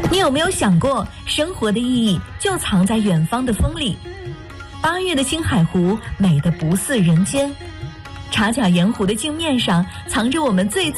你有没有想过，生活的意义就藏在远方的风里？8月的青海湖美得不似人间，茶卡盐湖的镜面上藏着我们最